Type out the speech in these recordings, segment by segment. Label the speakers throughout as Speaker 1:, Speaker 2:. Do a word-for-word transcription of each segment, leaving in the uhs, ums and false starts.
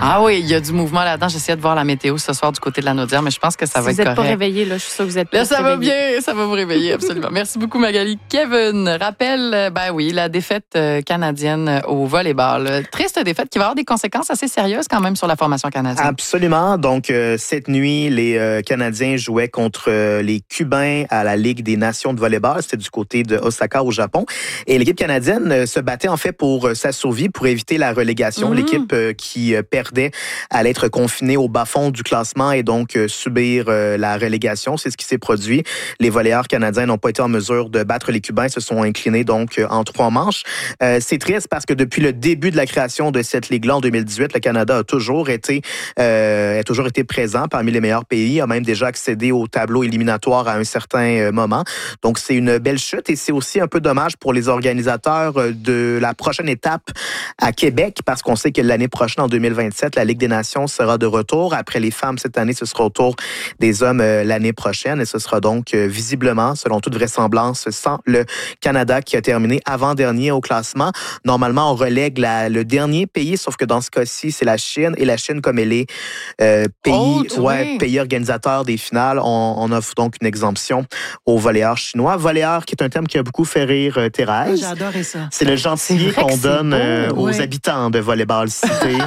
Speaker 1: Ah oui, il y a du mouvement là-dedans. J'essayais de voir la météo ce soir du côté de la Naudière, mais je pense que ça
Speaker 2: si
Speaker 1: va être correct.
Speaker 2: Vous n'êtes pas réveillé, là, je suis sûre que vous êtes
Speaker 1: Là, ça
Speaker 2: réveillé.
Speaker 1: va bien, ça va vous réveiller, absolument. Merci beaucoup, Magali. Kevin, rappelle, ben oui, la défaite canadienne au volleyball. Triste défaite qui va avoir des conséquences assez sérieuses quand même sur la formation canadienne.
Speaker 3: Absolument. Donc, euh, cette nuit, les euh, Canadiens jouaient contre euh, les Cubains à la Ligue des Nations de volleyball. C'était du côté de Osaka, au Japon. Et l'équipe canadienne euh, se battait en fait pour euh, sa survie, pour éviter la relégation. Mm-hmm. L'équipe euh, qui euh, perdait allait être confinée au bas-fond du classement et donc euh, subir euh, la relégation. C'est ce qui s'est produit. Les volleyeurs canadiens n'ont pas été en mesure de battre les Cubains, se sont inclinés donc euh, en trois manches. Euh, c'est triste parce que depuis le début de la création de cette ligue-là en deux mille dix-huit, le Canada a toujours été, euh, a toujours été présent parmi les meilleurs pays, a même déjà accédé au tableau éliminatoire à un certain moment. Donc, c'est une belle chute et c'est aussi un peu dommage pour les organisateurs de la prochaine étape à Québec parce qu'on sait que l'année prochaine, en deux mille vingt-sept, la Ligue des Nations sera de retour. Après les femmes cette année, ce sera au tour des hommes l'année prochaine et ce sera donc visiblement, selon toute vraisemblance, sans le Canada qui a terminé avant-dernier au classement. Normalement, on relègue la, le dernier pays, sauf que dans ce cas-ci, c'est la Chine et la Chine, comme elle est euh, pays,
Speaker 1: oh,
Speaker 3: ouais,
Speaker 1: oui.
Speaker 3: pays organisateur des finales, on, on offre donc une exemption aux volleyeurs chinois. Volleyeur, qui est un terme qui a beaucoup fait rire euh, Thérèse.
Speaker 4: J'ai adoré ça.
Speaker 3: C'est le gentillet qu'on donne euh, aux
Speaker 4: oui.
Speaker 3: habitants de Volleyball Cité.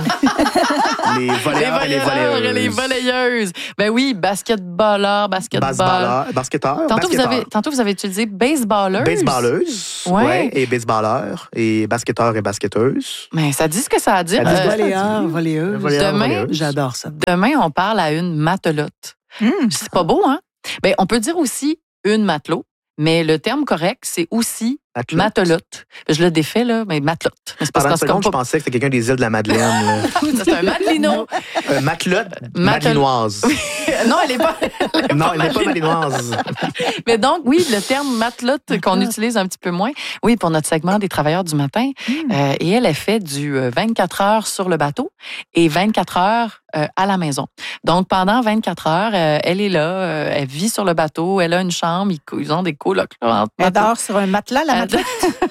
Speaker 3: les volleyeurs et les volleyeuses.
Speaker 1: Et les volleyeuses. Ben oui, basketballeur, basketball.
Speaker 3: Basketteur, basketteur.
Speaker 1: Tantôt,
Speaker 3: basketteur.
Speaker 1: Vous avez, tantôt, vous avez utilisé baseballeuse.
Speaker 3: Baseballeuse,
Speaker 1: ouais.
Speaker 3: ouais, et baseballeur, et basketteur et basketteuse.
Speaker 1: Mais ça dit ce que ça a à dire.
Speaker 3: Ça dit
Speaker 4: Euh, volleyeur, volleyeuse.
Speaker 3: Volleyeur,
Speaker 1: demain,
Speaker 3: volleyeuse.
Speaker 4: J'adore ça.
Speaker 1: Demain, on parle à une matelote.
Speaker 4: Mmh.
Speaker 1: C'est pas beau, hein? Ben, on peut dire aussi une matelot, mais le terme correct, c'est aussi
Speaker 3: Matelote.
Speaker 1: matelote. Je le défais, là, mais matelote. Mais c'est parce
Speaker 3: Pendant une
Speaker 1: qu'on se
Speaker 3: seconde, je
Speaker 1: compte pas.
Speaker 3: pensais que c'était quelqu'un des îles de la Madeleine.
Speaker 1: C'est un matelino.
Speaker 3: euh, matelote
Speaker 1: Matel-
Speaker 3: madelinoise.
Speaker 1: Non, elle n'est pas. Elle est
Speaker 3: Non,
Speaker 1: pas
Speaker 3: elle n'est pas malinoise.
Speaker 1: Mais donc, oui, le terme matelote qu'on utilise un petit peu moins, oui, pour notre segment des travailleurs du matin.
Speaker 4: Mm.
Speaker 1: Euh, et elle, elle fait du vingt-quatre heures sur le bateau et vingt-quatre heures euh, à la maison. Donc, pendant vingt-quatre heures, euh, elle est là, euh, elle vit sur le bateau, elle a une chambre, ils, ils ont des colocs. Là, entre
Speaker 2: Elle dort sur un matelas, la matelote.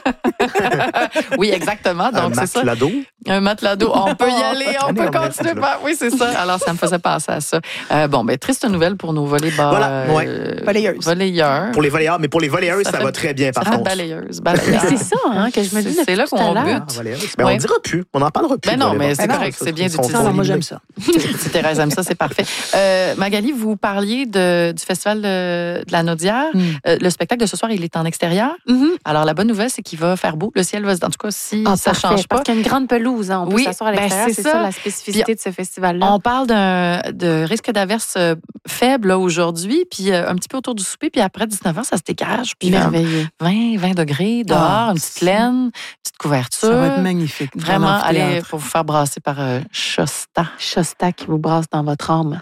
Speaker 1: Oui, exactement. Donc,
Speaker 3: un
Speaker 1: c'est ça.
Speaker 3: matelas d'eau.
Speaker 1: Un matelas d'eau. On peut y aller, on peut continuer. Par... Oui, c'est ça. Alors, ça me faisait penser à ça. Euh, bon, ben triste nouvelle pour nos volleyball.
Speaker 3: Voilà,
Speaker 1: euh,
Speaker 3: ouais.
Speaker 2: Volleyeuses.
Speaker 1: Volleyeurs.
Speaker 3: Pour les volleyeurs, mais pour les volleyeuses, ça,
Speaker 1: Ça fait-
Speaker 3: va très bien, par
Speaker 1: Ah,
Speaker 3: contre.
Speaker 1: balayeuse,
Speaker 2: Mais
Speaker 1: balayeuse.
Speaker 2: c'est ça, hein, que je me dis
Speaker 1: C'est-
Speaker 2: depuis
Speaker 1: c'est là
Speaker 2: tout
Speaker 1: qu'on
Speaker 2: à l'heure.
Speaker 1: bute.
Speaker 3: Ah, volleyeuse. Ben,
Speaker 1: Ouais.
Speaker 3: on ne dira plus. On n'en parlera plus.
Speaker 1: Ben non,
Speaker 3: de
Speaker 1: mais
Speaker 3: volleyball.
Speaker 1: c'est
Speaker 3: Ça,
Speaker 1: correct,
Speaker 3: ça,
Speaker 1: c'est bien
Speaker 3: ils sont
Speaker 1: d'utiliser.
Speaker 4: Non, non, moi,
Speaker 3: limés.
Speaker 4: j'aime ça.
Speaker 1: Si Thérèse aime ça, c'est parfait. Euh, Magali, vous parliez de, du festival de, de la Naudière.
Speaker 4: Mm.
Speaker 1: Euh, le spectacle de ce soir, il est en extérieur.
Speaker 2: Mhm.
Speaker 1: Alors, la bonne nouvelle, c'est qu'il va faire beau. Le ciel va se... En tout cas, si
Speaker 2: Ah,
Speaker 1: ça ne
Speaker 2: parfait,
Speaker 1: change pas.
Speaker 2: Parce qu'il y a une grande pelouse, hein, on peut
Speaker 1: Oui,
Speaker 2: s'asseoir à
Speaker 1: ben,
Speaker 2: l'extérieur.
Speaker 1: c'est
Speaker 2: c'est
Speaker 1: ça.
Speaker 2: ça. la spécificité de ce festival-là.
Speaker 1: On parle d'un de risque d'averse euh, faible là, aujourd'hui, puis euh, un petit peu autour du souper, puis après dix-neuf heures, ça se dégage. Puis euh,
Speaker 2: Merveilleux.
Speaker 1: vingt, vingt degrés dehors,
Speaker 4: Ah,
Speaker 1: une petite laine, une petite couverture.
Speaker 4: Ça va être magnifique.
Speaker 1: Vraiment,
Speaker 4: Bon
Speaker 1: allez
Speaker 4: amphithéâtre.
Speaker 1: pour vous faire brasser par euh, Shasta.
Speaker 2: Shasta qui vous brasse dans votre âme.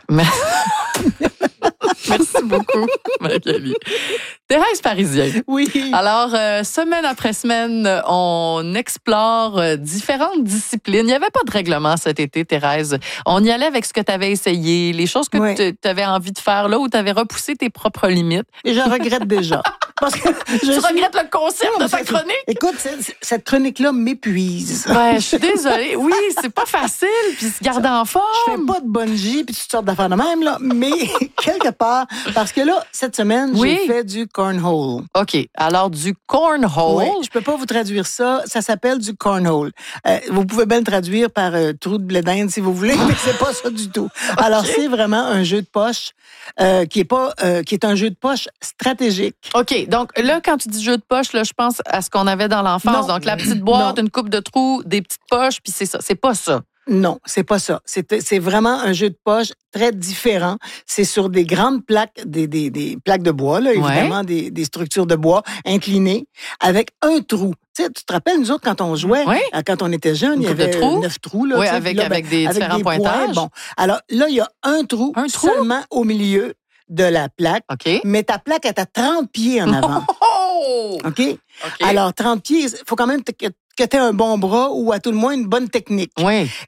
Speaker 1: Merci beaucoup, Magali. Thérèse Parisien.
Speaker 4: Oui.
Speaker 1: Alors, euh, semaine après semaine, on explore euh, différentes disciplines. Il n'y avait pas de règlement cet été, Thérèse. On y allait avec ce que tu avais essayé, les choses que
Speaker 4: Ouais.
Speaker 1: tu avais envie de faire là, où tu avais repoussé tes propres limites.
Speaker 4: Et je regrette déjà. Parce que je
Speaker 1: Tu
Speaker 4: suis-
Speaker 1: regrettes le concept
Speaker 4: Non,
Speaker 1: de
Speaker 4: mais
Speaker 1: ta
Speaker 4: c'est-
Speaker 1: chronique?
Speaker 4: Écoute, cette, cette chronique-là m'épuise.
Speaker 1: Ouais, je suis désolée. Oui, c'est pas facile, puis se garder en forme.
Speaker 4: Je fais pas de bungee puis toutes sortes d'affaires de même, là, mais quelque part, parce que là, cette semaine,
Speaker 1: Oui.
Speaker 4: j'ai fait du cornhole.
Speaker 1: OK. Alors, du cornhole.
Speaker 4: Oui, je peux pas vous traduire ça. Ça s'appelle du cornhole. Euh, vous pouvez bien le traduire par euh, trou de blé d'Inde si vous voulez, mais c'est pas ça du tout. Alors, c'est vraiment un jeu de poche euh, qui est pas, euh, qui est un jeu de poche stratégique.
Speaker 1: OK. Donc, là, quand tu dis jeu de poche, là, je pense à ce qu'on avait dans l'enfance.
Speaker 4: Non.
Speaker 1: Donc, la petite boîte,
Speaker 4: Non.
Speaker 1: une coupe de trous, des petites poches, puis c'est ça. C'est pas ça.
Speaker 4: Non, c'est pas ça. C'est, c'est vraiment un jeu de poche très différent. C'est sur des grandes plaques, des, des, des plaques de bois, là, évidemment, des, des structures de bois inclinées, avec un trou. Tu sais, tu te rappelles, nous autres, quand on jouait,
Speaker 1: Oui.
Speaker 4: euh, quand on était jeunes,
Speaker 1: Une
Speaker 4: il y
Speaker 1: coupe de
Speaker 4: avait
Speaker 1: trous.
Speaker 4: neuf trous. Là,
Speaker 1: Oui,
Speaker 4: tu sais,
Speaker 1: avec-
Speaker 4: puis là,
Speaker 1: avec des différents
Speaker 4: points.
Speaker 1: pointages.
Speaker 4: Bon, alors là, il y a un trou,
Speaker 1: Un trou?
Speaker 4: seulement au milieu de la plaque,
Speaker 1: OK.
Speaker 4: mais ta plaque est à trente pieds en avant.
Speaker 1: Oh!
Speaker 4: OK?
Speaker 1: OK.
Speaker 4: Alors, trente pieds, il faut quand même que, que tu aies un bon bras ou à tout le moins une bonne technique.
Speaker 1: Oui.
Speaker 4: Et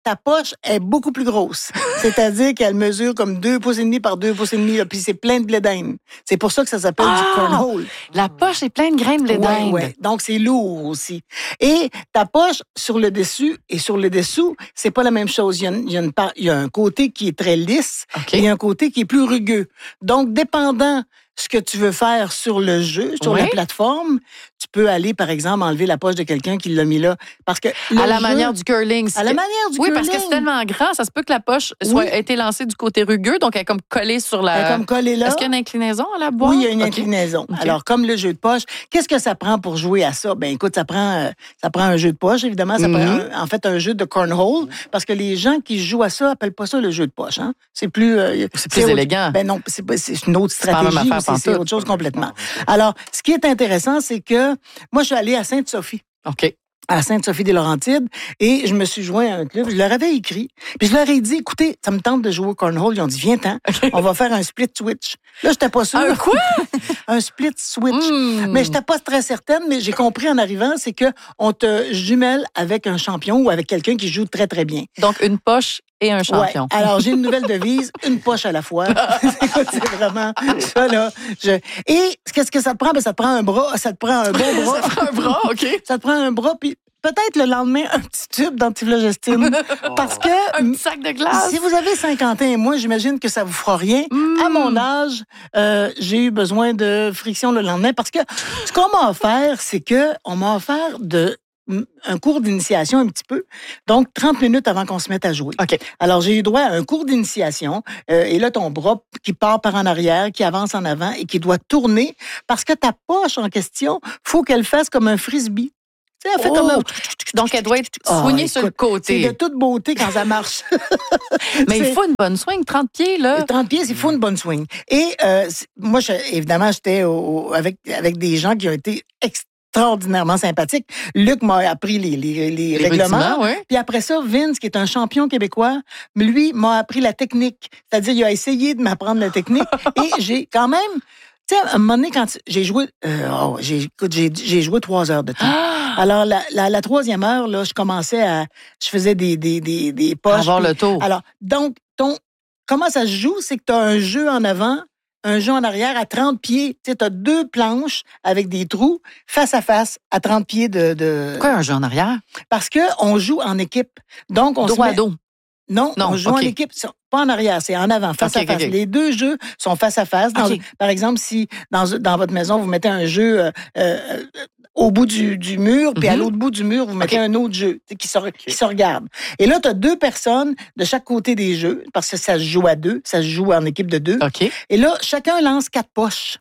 Speaker 4: ta poche est beaucoup plus grosse. C'est-à-dire qu'elle mesure comme deux pouces et demi par deux pouces et demi, là, puis c'est plein de blé d'Inde. C'est pour ça que ça s'appelle
Speaker 1: Ah!
Speaker 4: du cornhole.
Speaker 1: La poche est pleine de grains de blé
Speaker 4: Ouais,
Speaker 1: d'Inde.
Speaker 4: ouais. Donc, c'est lourd aussi. Et ta poche, sur le dessus et sur le dessous, c'est pas la même chose. Il y a, une- il y a, une part- il y a un côté qui est très lisse
Speaker 1: OK.
Speaker 4: et il y a un côté qui est plus rugueux. Donc, dépendant ce que tu veux faire sur le jeu, sur
Speaker 1: Oui.
Speaker 4: la plateforme, tu peux aller, par exemple, enlever la poche de quelqu'un qui l'a mis là. Parce que le
Speaker 1: À la
Speaker 4: jeu-
Speaker 1: manière du curling.
Speaker 4: À la manière du
Speaker 1: Oui,
Speaker 4: curling.
Speaker 1: parce que c'est tellement grand, ça se peut que la poche soit
Speaker 4: Oui.
Speaker 1: ait été lancée du côté rugueux, donc elle est comme collée sur la.
Speaker 4: Elle est comme collée là.
Speaker 1: Est-ce qu'il y a une inclinaison à la boîte?
Speaker 4: Oui, il y a une
Speaker 1: OK.
Speaker 4: inclinaison.
Speaker 1: OK.
Speaker 4: Alors, comme le jeu de poche, qu'est-ce que ça prend pour jouer à ça? Ben, écoute, ça prend, euh, ça prend un jeu de poche, évidemment. Ça
Speaker 1: Mhm.
Speaker 4: prend, un- en fait, un jeu de cornhole, parce que les gens qui jouent à ça appellent pas ça le jeu de poche. Hein? C'est plus... euh,
Speaker 1: C'est plus
Speaker 4: autre-
Speaker 1: élégant.
Speaker 4: Ben non, c'est, pas- c'est une autre
Speaker 1: pas la même
Speaker 4: stratégie.
Speaker 1: affaire
Speaker 4: aussi, c'est
Speaker 1: pantoute.
Speaker 4: autre chose complètement. Alors, ce qui est intéressant, c'est que moi, je suis allée à Sainte-Sophie.
Speaker 1: OK.
Speaker 4: à Sainte-Sophie-des-Laurentides et je me suis joint à un club. Je leur avais écrit. Puis je leur ai dit, écoutez, ça me tente de jouer au cornhole. Ils ont dit, viens-t'en, on va faire un split switch. Là, j'étais pas sûre.
Speaker 1: Un quoi?
Speaker 4: Un split switch.
Speaker 1: Mm.
Speaker 4: Mais j'étais pas très certaine, mais j'ai compris en arrivant, c'est que on te jumelle avec un champion ou avec quelqu'un qui joue très, très bien.
Speaker 1: Donc, une poche et un champion.
Speaker 4: Ouais. Alors, j'ai une nouvelle devise, une poche à la fois. Écoute, c'est vraiment ça, là. Je... Et qu'est-ce que ça te prend? Ben, ça te prend un bras, ça te prend un bon bras.
Speaker 1: Ça prend un bras, OK.
Speaker 4: Ça te prend un bras, puis peut-être le lendemain, un petit tube d'antiflogestine. Parce que
Speaker 1: Un petit sac de glace.
Speaker 4: si vous avez cinquante ans et moins, j'imagine que ça vous fera rien.
Speaker 1: Mm.
Speaker 4: À mon âge, euh, j'ai eu besoin de friction le lendemain parce que ce qu'on m'a offert, c'est que on m'a offert de un cours d'initiation un petit peu, donc trente minutes avant qu'on se mette à jouer.
Speaker 1: OK.
Speaker 4: Alors, j'ai eu droit à un cours d'initiation, euh, et là, ton bras qui part par en arrière, qui avance en avant et qui doit tourner, parce que ta poche en question, faut qu'elle fasse comme un frisbee. Tu sais, elle fait
Speaker 1: Oh!
Speaker 4: comme un...
Speaker 1: Donc, elle doit être
Speaker 4: Ah,
Speaker 1: soignée sur le
Speaker 4: écoute, C'est
Speaker 1: côté.
Speaker 4: de toute beauté quand ça marche.
Speaker 1: Mais il
Speaker 4: C'est-
Speaker 1: faut une bonne swing, trente pieds, là.
Speaker 4: trente pieds, il faut une bonne swing. Et euh, c'est- moi, je- évidemment, j'étais au- avec, avec des gens qui ont été extraordinairement sympathiques. Luc m'a appris les, les, les,
Speaker 1: Les
Speaker 4: règlements.
Speaker 1: rudiments, oui.
Speaker 4: Puis après ça, Vince, qui est un champion québécois, lui m'a appris la technique. C'est-à-dire, il a essayé de m'apprendre la technique. Et j'ai quand même... Tu sais, à un moment donné, quand j'ai joué... euh, oh, j'ai, écoute, j'ai, j'ai joué trois heures de temps.
Speaker 1: Ah!
Speaker 4: Alors, la, la, la troisième heure, là, je commençais à... Je faisais des, des, des, des poches.
Speaker 1: Avoir
Speaker 4: puis-
Speaker 1: le tour.
Speaker 4: Alors, donc, ton, comment ça se joue? C'est que tu as un jeu en avant, un jeu en arrière à trente pieds. Tu sais, tu as deux planches avec des trous face à face à trente pieds de... de...
Speaker 1: Pourquoi un jeu en arrière?
Speaker 4: Parce qu'on joue en équipe. Donc, on
Speaker 1: Dos
Speaker 4: se
Speaker 1: à
Speaker 4: met...
Speaker 1: dos.
Speaker 4: Non,
Speaker 1: Non,
Speaker 4: on joue
Speaker 1: OK.
Speaker 4: en équipe, c'est pas en arrière, c'est en avant, face
Speaker 1: OK,
Speaker 4: à face.
Speaker 1: OK, OK.
Speaker 4: Les deux jeux sont face à face. Dans-
Speaker 1: OK.
Speaker 4: Par exemple, si dans, dans votre maison, vous mettez un jeu euh, euh, au bout du, du mur, puis à
Speaker 1: Mhm.
Speaker 4: l'autre bout du mur, vous mettez
Speaker 1: OK.
Speaker 4: un autre jeu tu sais, qui se, re- qui se regarde. Et là, tu as deux personnes de chaque côté des jeux, parce que ça se joue à deux, ça se joue en équipe de deux.
Speaker 1: OK.
Speaker 4: Et là, chacun lance quatre poches.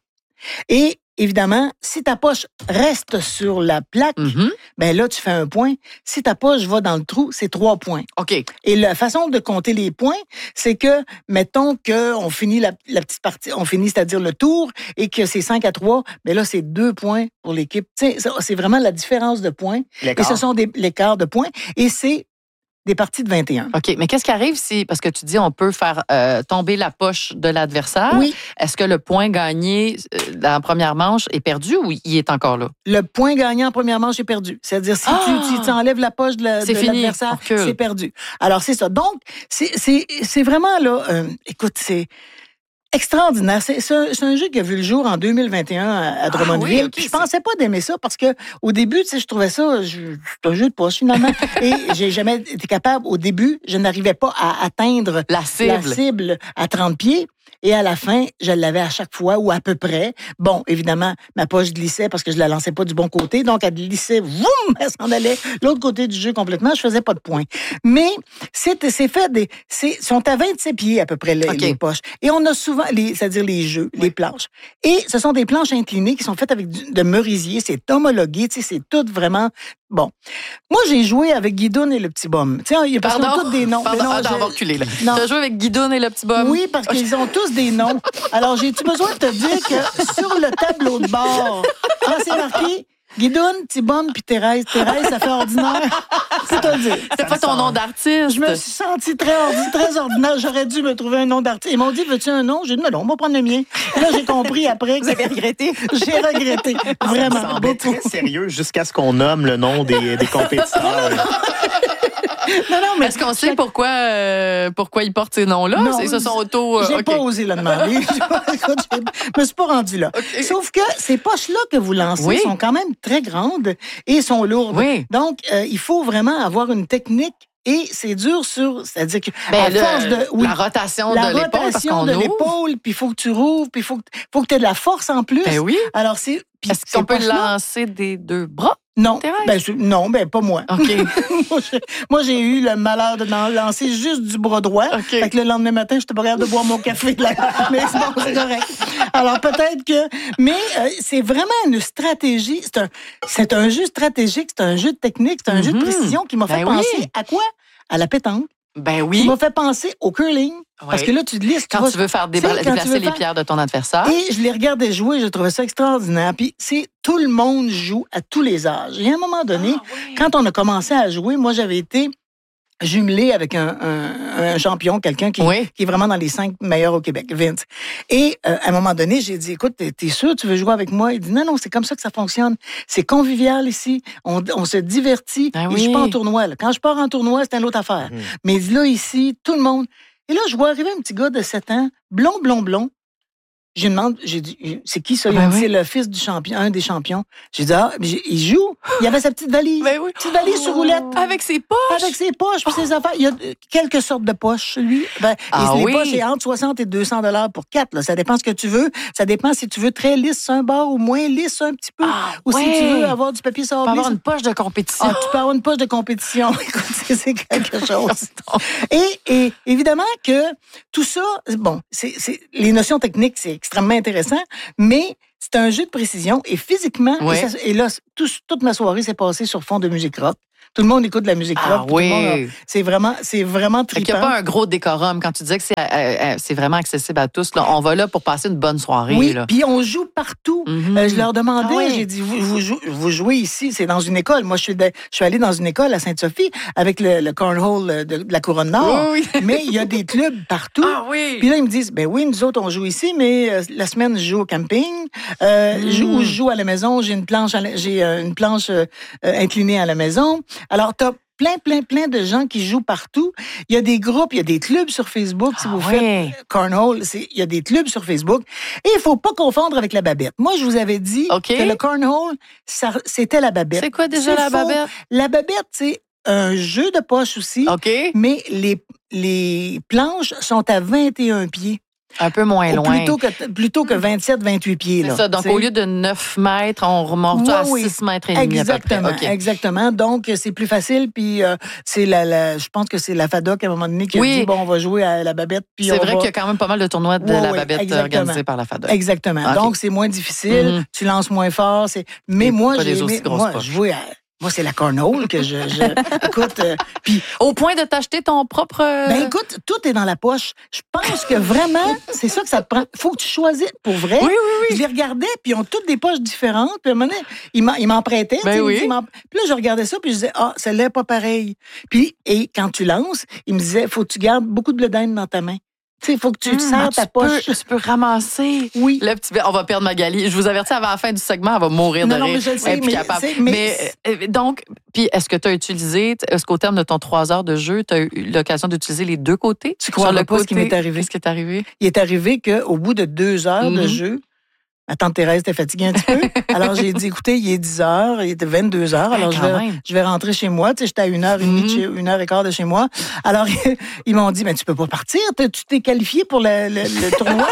Speaker 4: Et évidemment, si ta poche reste sur la plaque,
Speaker 1: Mhm.
Speaker 4: ben là, tu fais un point. Si ta poche va dans le trou, c'est trois points.
Speaker 1: OK.
Speaker 4: Et la façon de compter les points, c'est que, mettons qu'on finit la, la petite partie, on finit, c'est-à-dire le tour, et que c'est cinq à trois, mais là, c'est deux points pour l'équipe. Tu sais, ça, c'est vraiment la différence de points. Et
Speaker 3: L'écart.
Speaker 4: ce sont des, l'écart de points. Et c'est des parties de vingt et un.
Speaker 1: OK. Mais qu'est-ce qui arrive si, parce que tu dis, on peut faire euh, tomber la poche de l'adversaire?
Speaker 4: Oui,
Speaker 1: Est-ce que le point gagné euh, dans la première manche est perdu ou il est encore là?
Speaker 4: le point gagnant en première manche est perdu. C'est-à-dire, si
Speaker 1: Ah!
Speaker 4: tu, tu, tu enlèves la poche de, la-
Speaker 1: C'est
Speaker 4: de
Speaker 1: fini,
Speaker 4: l'adversaire,
Speaker 1: on recule.
Speaker 4: c'est perdu. Alors, c'est ça. Donc, c'est, c'est, c'est vraiment là, euh, écoute, c'est extraordinaire. C'est, c'est, un, c'est un jeu qui a vu le jour en deux mille vingt et un à, à Drummondville.
Speaker 1: oui, ok,
Speaker 4: Puis je
Speaker 1: c'est-
Speaker 4: pensais pas d'aimer ça parce que au début, tu sais, je trouvais ça, je- c'est un jeu de poche finalement. Et j'ai jamais été capable, au début, je n'arrivais pas à atteindre
Speaker 1: La cible.
Speaker 4: la cible à trente pieds. Et à la fin, je l'avais à chaque fois ou à peu près. Bon, évidemment, ma poche glissait parce que je la lançais pas du bon côté. Donc, elle glissait, voum, elle s'en allait l'autre côté du jeu complètement. Je faisais pas de points. Mais c'est, c'est fait des... C'est, sont à vingt-sept pieds à peu près, les,
Speaker 1: OK.
Speaker 4: les poches. Et on a souvent, les, c'est-à-dire les jeux, les planches. Et ce sont des planches inclinées qui sont faites avec du, de merisier. C'est homologué, tu sais, c'est tout vraiment... Bon. Moi, j'ai joué avec Guidoune et le petit bum. Tu sais, il y a parce qu'ils ont
Speaker 1: Pardon?
Speaker 4: tous des noms.
Speaker 1: Pardon,
Speaker 4: Mais non,
Speaker 1: attends,
Speaker 4: je-
Speaker 1: on va reculer, là.
Speaker 4: Non.
Speaker 1: Tu as joué avec Guidoune et le petit bum?
Speaker 4: Oui, parce qu'ils ont tous des noms. Alors, j'ai-tu besoin de te dire que sur le tableau de bord, quand c'est marqué Guidoune, Tibum puis Thérèse, Thérèse, ça fait ordinaire. C'est à dire.
Speaker 1: C'était pas ton nom d'artiste.
Speaker 4: Je me suis sentie très, ordi- très ordinaire. J'aurais dû me trouver un nom d'artiste. Ils m'ont dit, veux-tu un nom? J'ai dit, mais non, on va prendre le mien. Et là, j'ai compris après que j'avais regretté. J'ai regretté.
Speaker 3: Ça
Speaker 4: Vraiment.
Speaker 3: semblait
Speaker 4: Beaucoup.
Speaker 3: très sérieux jusqu'à ce qu'on nomme le nom des, des compétiteurs.
Speaker 4: Non, non, mais
Speaker 1: Est-ce qu'on sait pourquoi, euh, pourquoi ils portent ces noms-là?
Speaker 4: Non,
Speaker 1: Ils se sont auto... euh,
Speaker 4: J'ai
Speaker 1: OK.
Speaker 4: pas osé le demander. Écoute, je me suis pas rendue là.
Speaker 1: OK.
Speaker 4: Sauf que ces poches-là que vous lancez
Speaker 1: Oui.
Speaker 4: sont quand même très grandes et sont lourdes.
Speaker 1: Oui.
Speaker 4: Donc, euh, il faut vraiment avoir une technique et c'est dur sur... C'est-à-dire que
Speaker 1: Ben,
Speaker 4: à
Speaker 1: le-
Speaker 4: force de... oui,
Speaker 1: la rotation
Speaker 4: la
Speaker 1: de l'épaule, parce
Speaker 4: rotation
Speaker 1: qu'on
Speaker 4: de
Speaker 1: ouvre.
Speaker 4: l'épaule, puis il faut que tu rouvres, puis il faut que, faut que tu aies de la force en plus.
Speaker 1: Ben oui.
Speaker 4: Alors, c'est... puis
Speaker 1: Est-ce
Speaker 4: ces
Speaker 1: qu'on peut
Speaker 4: poches-là-
Speaker 1: lancer des deux bras?
Speaker 4: Non,
Speaker 1: Thérèse?
Speaker 4: ben, je- non, ben pas moi.
Speaker 1: OK.
Speaker 4: moi, j'ai- moi, j'ai eu le malheur de lan- lancer juste du bras droit.
Speaker 1: OK.
Speaker 4: Fait que le lendemain matin, je n'étais pas capable de boire mon café. Là. Mais c'est bon, c'est correct. Alors, peut-être que... Mais euh, c'est vraiment une stratégie. C'est un, c'est un jeu stratégique, c'est un jeu de technique, c'est un jeu de
Speaker 1: Mhm.
Speaker 4: précision qui m'a fait
Speaker 1: Ben oui.
Speaker 4: penser à quoi? À la pétanque.
Speaker 1: Ben
Speaker 4: Qui
Speaker 1: oui.
Speaker 4: m'a fait penser au curling. Parce
Speaker 1: Oui.
Speaker 4: que là, tu te listes.
Speaker 1: Quand
Speaker 4: vas-
Speaker 1: tu veux faire
Speaker 4: tu sais,
Speaker 1: débra-
Speaker 4: quand tu
Speaker 1: déplacer
Speaker 4: veux
Speaker 1: les
Speaker 4: faire-
Speaker 1: pierres de ton adversaire.
Speaker 4: Et je les regardais jouer, je trouvais ça extraordinaire. Puis, c'est tout le monde joue à tous les âges. Et à un moment donné,
Speaker 1: Ah, oui.
Speaker 4: quand on a commencé à jouer, moi, j'avais été jumelé avec un, un- un champion, quelqu'un qui,
Speaker 1: Oui.
Speaker 4: qui est vraiment dans les cinq meilleurs au Québec, Vince. Et euh, à un moment donné, j'ai dit, écoute, t'es, t'es sûr tu veux jouer avec moi? Il dit, non, non, c'est comme ça que ça fonctionne. C'est convivial ici. On, on se divertit.
Speaker 1: Ah
Speaker 4: Et
Speaker 1: oui.
Speaker 4: je suis pas en tournoi. Là. Quand je pars en tournoi, c'est une autre affaire.
Speaker 3: Mhm.
Speaker 4: Mais là, ici, tout le monde... Et là, je vois arriver un petit gars de sept ans, blond, blond, blond. Je lui demande, j'ai dit, c'est qui ça? Il
Speaker 1: Ben
Speaker 4: m'a dit,
Speaker 1: oui.
Speaker 4: c'est le fils du champion, un des champions. J'ai dit, ah, j'ai- il joue. Il avait sa petite valise.
Speaker 1: Ben oui.
Speaker 4: Petite valise sur roulette.
Speaker 1: Avec ses poches.
Speaker 4: Avec ses poches puis ses affaires. Il y a euh, quelques sortes de poches, lui. Ben,
Speaker 1: Ah
Speaker 4: et les
Speaker 1: oui.
Speaker 4: poches, c'est entre soixante et deux cents dollars pour quatre. Là. Ça dépend ce que tu veux. Ça dépend si tu veux très lisse sur un bord ou moins lisse sur un petit peu.
Speaker 1: Ah,
Speaker 4: ou si
Speaker 1: ouais.
Speaker 4: tu veux avoir du papier
Speaker 1: Tu peux
Speaker 4: sablé.
Speaker 1: avoir
Speaker 4: ça-
Speaker 1: une poche de compétition.
Speaker 4: Ah, tu peux avoir une poche de compétition. Écoute, c'est c'est quelque chose. Et, et évidemment que tout ça, bon, c'est, c'est, les notions techniques, c'est extrêmement intéressant, mais c'est un jeu de précision et physiquement,
Speaker 1: Ouais.
Speaker 4: et, ça- et là, tout- toute ma soirée s'est passée sur fond de musique rock. Tout le monde écoute de la musique
Speaker 1: Ah
Speaker 4: rock. tout le monde a-
Speaker 1: oui.
Speaker 4: c'est vraiment, c'est vraiment
Speaker 1: Fait qu'il n'y a
Speaker 4: trippant.
Speaker 1: pas un gros décorum. Quand tu disais que c'est, euh, euh, c'est vraiment accessible à tous, là, on va là pour passer une bonne soirée.
Speaker 4: Oui,
Speaker 1: là.
Speaker 4: puis on joue partout.
Speaker 1: Mhm.
Speaker 4: Euh, je leur demandais,
Speaker 1: Ah oui.
Speaker 4: j'ai dit, vous, vous, jou- vous jouez ici, c'est dans une école. Moi, je suis, de- je suis allée dans une école à Sainte-Sophie avec le, le Cornhole de, de la Couronne Nord.
Speaker 1: Oui, oui.
Speaker 4: Mais il y a des clubs partout.
Speaker 1: Ah oui.
Speaker 4: Puis là, ils me disent, ben oui, nous autres, on joue ici, mais euh, la semaine, je joue au camping. Euh,
Speaker 1: Mm.
Speaker 4: je, ou je joue à la maison, j'ai une planche, à la- j'ai euh, une planche euh, euh, inclinée à la maison. Alors, t'as plein, plein, plein de gens qui jouent partout. Il y a des groupes, il y a des clubs sur Facebook. Si
Speaker 1: Ah
Speaker 4: vous
Speaker 1: ouais.
Speaker 4: faites Cornhole, c'est- il y a des clubs sur Facebook. Et il faut pas confondre avec la babette. Moi, je vous avais dit
Speaker 1: OK.
Speaker 4: que le Cornhole, ça- c'était la babette.
Speaker 1: C'est quoi déjà
Speaker 4: C'est
Speaker 1: la
Speaker 4: faux.
Speaker 1: babette?
Speaker 4: La babette, c'est un jeu de poche aussi.
Speaker 1: OK.
Speaker 4: Mais les, les planches sont à vingt et un pieds.
Speaker 1: Un peu moins
Speaker 4: Ou
Speaker 1: loin.
Speaker 4: Plutôt que, plutôt que vingt-sept, vingt-huit pieds.
Speaker 1: C'est
Speaker 4: Là,
Speaker 1: ça. Donc,
Speaker 4: T'sais.
Speaker 1: au lieu de neuf mètres, on remonte
Speaker 4: Oui,
Speaker 1: à
Speaker 4: oui.
Speaker 1: six mètres et demi
Speaker 4: Exactement,
Speaker 1: à peu près. OK.
Speaker 4: exactement. Donc, c'est plus facile. Puis, euh, c'est la, la, je pense que c'est la FADOC à un moment donné qui
Speaker 1: Oui.
Speaker 4: a dit, bon, on va jouer à la babette. Puis
Speaker 1: C'est
Speaker 4: on
Speaker 1: vrai
Speaker 4: va...
Speaker 1: qu'il y a quand même pas mal de tournois de
Speaker 4: Oui,
Speaker 1: la
Speaker 4: oui,
Speaker 1: babette
Speaker 4: exactement.
Speaker 1: organisés par la FADOC.
Speaker 4: Exactement.
Speaker 1: OK.
Speaker 4: Donc, c'est moins difficile.
Speaker 1: Mhm.
Speaker 4: Tu lances moins fort. C'est... Mais
Speaker 1: Et
Speaker 4: moi,
Speaker 1: pas
Speaker 4: j'ai
Speaker 1: des aussi
Speaker 4: aimé-
Speaker 1: grosses
Speaker 4: moi,
Speaker 1: poches.
Speaker 4: je jouais à... Moi, c'est la cornhole que je... je... Écoute, euh, puis
Speaker 1: Au point de t'acheter ton propre...
Speaker 4: ben écoute, tout est dans la poche. Je pense que vraiment, c'est ça que ça te prend. Faut que tu choisisses pour vrai.
Speaker 1: Oui, oui, oui.
Speaker 4: Je les regardais, puis ils ont toutes des poches différentes. Puis à un moment donné, ils m'en, ils m'en prêtaient.
Speaker 1: Ben
Speaker 4: tu sais,
Speaker 1: oui.
Speaker 4: ils m'en- Puis là, je regardais ça, puis je disais, ah, celle-là n'est pas pareille. Puis, et quand tu lances, ils me disaient, faut que tu gardes beaucoup de blé d'Inde dans ta main. Tu sais, faut que tu te
Speaker 1: Hum,
Speaker 4: serres
Speaker 1: tu
Speaker 4: ta poche.
Speaker 1: Peux, tu peux ramasser.
Speaker 4: Oui.
Speaker 1: Le petit... On va perdre Magali. Je vous avertis, avant la fin du segment, elle va mourir
Speaker 4: Non,
Speaker 1: de
Speaker 4: non,
Speaker 1: rire.
Speaker 4: mais je le sais,
Speaker 1: Elle est plus
Speaker 4: mais
Speaker 1: capable.
Speaker 4: c'est- mais
Speaker 1: Mais, euh, donc, puis est-ce que tu as utilisé, est-ce qu'au terme de ton trois heures de jeu, tu as eu l'occasion d'utiliser les deux côtés?
Speaker 4: Tu croiras
Speaker 1: Sur le
Speaker 4: pas ce qui
Speaker 1: côté,
Speaker 4: m'est arrivé.
Speaker 1: Qu'est-ce qui est arrivé?
Speaker 4: Il est arrivé qu'au bout de deux heures de
Speaker 1: Mhm.
Speaker 4: jeu, ma tante Thérèse était fatiguée un petit peu. Alors, j'ai dit, écoutez, il est dix heures, il était vingt-deux heures. Alors,
Speaker 1: Hey,
Speaker 4: je
Speaker 1: quand
Speaker 4: vais,
Speaker 1: même.
Speaker 4: je vais rentrer chez moi. Tu sais, j'étais à une heure et demie, de
Speaker 1: Mhm.
Speaker 4: chez- une heure et quart de chez moi. Alors, ils m'ont dit, mais tu peux pas partir. T'as- Tu t'es qualifié pour le, le- le tournoi.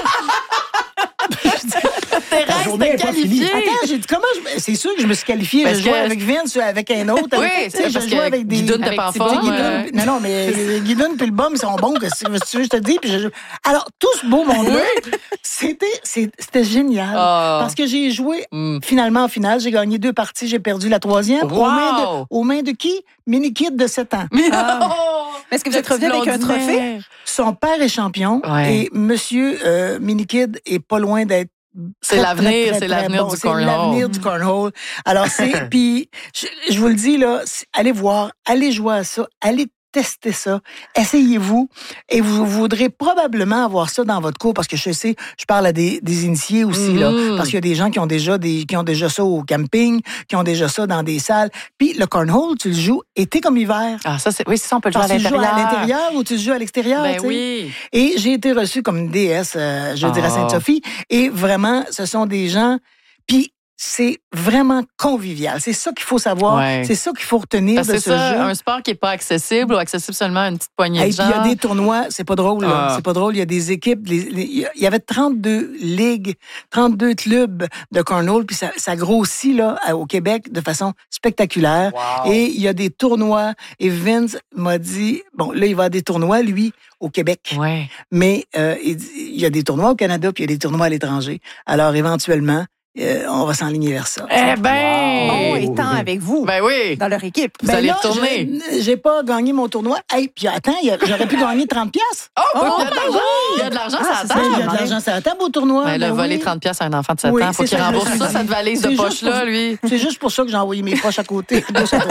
Speaker 1: Thérèse,
Speaker 3: journée
Speaker 1: t'es
Speaker 3: est pas finie.
Speaker 1: qualifiée.
Speaker 4: Attends, j'ai dit, comment je... C'est sûr que je me suis qualifiée.
Speaker 1: Parce
Speaker 4: je jouais
Speaker 1: que-
Speaker 4: avec Vince, avec un autre.
Speaker 1: Oui,
Speaker 4: avec, tu sais,
Speaker 1: c'est
Speaker 4: je
Speaker 1: parce
Speaker 4: jouais
Speaker 1: que
Speaker 4: avec des...
Speaker 1: Guidoune t'es
Speaker 2: avec
Speaker 1: pas en
Speaker 2: Thibaut
Speaker 1: forme.
Speaker 4: Guidoune,
Speaker 1: euh,
Speaker 4: non, non, mais Guidoune puis le bum, ils sont bons. Que, si tu veux que je te dis. Puis je... Alors, tout ce beau monde-là, c'était, c'est- c'était génial.
Speaker 1: Ah.
Speaker 4: Parce que j'ai joué,
Speaker 1: Mm.
Speaker 4: finalement, en finale, j'ai gagné deux parties, j'ai perdu la troisième.
Speaker 1: Wow!
Speaker 4: Aux, mains de, aux mains de qui? Mini-Kid de sept ans.
Speaker 1: Ah.
Speaker 2: Est-ce que vous êtes revenu avec un trophée?
Speaker 4: Son père est champion
Speaker 1: Ouais.
Speaker 4: et monsieur euh, Mini-Kid est pas loin d'être
Speaker 1: C'est
Speaker 4: très,
Speaker 1: l'avenir,
Speaker 4: très, très,
Speaker 1: c'est
Speaker 4: très
Speaker 1: l'avenir
Speaker 4: bon.
Speaker 1: du
Speaker 4: C'est
Speaker 1: cornhole.
Speaker 4: l'avenir du cornhole. Alors, c'est... Puis, je, je vous le dis, là, c'est- allez voir, allez jouer à ça, allez tester ça. Essayez-vous. Et vous voudrez probablement avoir ça dans votre cours parce que je sais, je parle à des, des initiés aussi, mmh. là. Parce qu'il y a des gens qui ont déjà des, qui ont déjà ça au camping, qui ont déjà ça dans des salles. Puis le cornhole, tu le joues été comme hiver.
Speaker 1: Ah, ça, c'est, oui, c'est ça, on peut le jouer à
Speaker 4: l'intérieur. Tu le joues à
Speaker 1: l'intérieur
Speaker 4: ou tu le joues à l'extérieur.
Speaker 1: Ben oui.
Speaker 4: Et j'ai été reçue comme une déesse, euh, je veux oh. dire, à Sainte-Sophie. Et vraiment, ce sont des gens... Puis c'est vraiment convivial. C'est ça qu'il faut savoir. Ouais. C'est ça qu'il faut retenir Parce de ce
Speaker 1: ça,
Speaker 4: jeu.
Speaker 1: Un sport qui n'est pas accessible ou accessible seulement à une petite poignée
Speaker 4: Et
Speaker 1: de gens.
Speaker 4: Puis il y a des tournois, c'est pas drôle. Ah. C'est pas drôle. Il y a des équipes. Il y avait trente-deux ligues, trente-deux clubs de cornhole, puis ça, ça grossit là, au Québec de façon spectaculaire. Wow. Et il y a des tournois. Et Vince m'a dit, bon, là, il va à des tournois, lui, au Québec.
Speaker 1: Ouais.
Speaker 4: Mais euh, il y a des tournois au Canada, puis il y a des tournois à l'étranger. Alors, éventuellement, Euh, on va s'enligner vers ça.
Speaker 1: Eh bien!
Speaker 2: Bon, étant avec vous.
Speaker 1: Ben oui!
Speaker 2: Dans leur équipe.
Speaker 1: Vous
Speaker 4: ben
Speaker 1: allez
Speaker 4: là,
Speaker 1: retourner.
Speaker 4: Je, j'ai pas gagné mon tournoi. Hey, puis attends, j'aurais pu gagner trente piastres.
Speaker 1: Oh,
Speaker 4: oh,
Speaker 1: il y a de l'argent! Il y a de l'argent
Speaker 4: ah,
Speaker 1: sur la table.
Speaker 4: Il y a de l'argent sur la table au tournoi.
Speaker 1: Ben,
Speaker 4: ben
Speaker 1: le voler
Speaker 4: oui.
Speaker 1: trente piastres à un enfant de sept
Speaker 4: oui,
Speaker 1: ans, faut qu'il
Speaker 4: ça,
Speaker 1: rembourse ça, cette valise de poche-là, lui.
Speaker 4: C'est juste pour ça que j'ai envoyé mes poches à côté.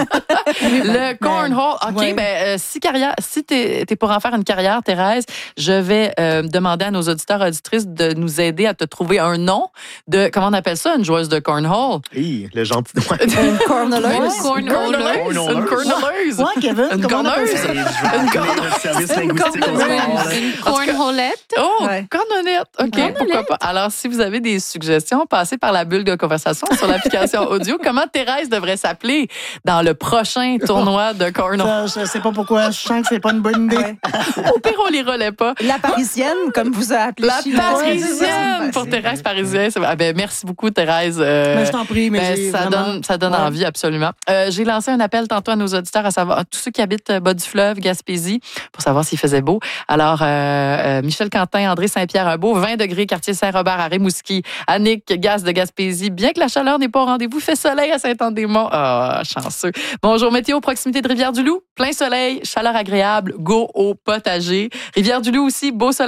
Speaker 1: Le cornhole. OK, ouais. ben, euh, si, carrière, si t'es, t'es pour en faire une carrière, Thérèse, je vais euh, demander à nos auditeurs et auditrices de nous aider à te trouver un nom de, comment on appelle ça, une joueuse de cornhole?
Speaker 3: Oui, le gentil.
Speaker 2: Une cornholeuse.
Speaker 1: Une cornholeuse. Une cornholeuse.
Speaker 4: Ouais, Kevin.
Speaker 1: Une corneuse.
Speaker 3: Une corneuse.
Speaker 2: Une cornholette.
Speaker 1: Oh, cornolette. OK, pourquoi pas. Alors, si vous avez des suggestions, passez par la bulle de conversation sur l'application audio. Comment Thérèse devrait s'appeler dans le prochain tournoi de cornhole?
Speaker 4: Je ne sais pas pourquoi. Je sens que c'est pas une bonne idée. Ouais.
Speaker 1: Au pire, on les relaie pas.
Speaker 2: La Parisienne, comme vous a appelé.
Speaker 1: La Parisienne pour Thérèse Parisienne. Ah ben, merci beaucoup, Thérèse. Euh,
Speaker 4: ben, je t'en prie, mais
Speaker 1: ben, ça, vraiment... donne, ça donne ouais. envie, absolument. Euh, j'ai lancé un appel tantôt à nos auditeurs, à savoir à tous ceux qui habitent bas du fleuve, Gaspésie, pour savoir s'il faisait beau. Alors, euh, euh, Michel Quentin, André Saint-Pierre-un-Beau, vingt degrés, quartier Saint-Robert à Rimouski, Annick, Gaz de Gaspésie. Bien que la chaleur n'est pas au rendez-vous, fait soleil à Saint-Anne-des-Monts. Ah, oh, chanceux. Bonjour, météo, proximité de Rivière-du-Loup. Plein soleil, chaleur agréable, go au potager. Rivière-du-Loup aussi, beau soleil.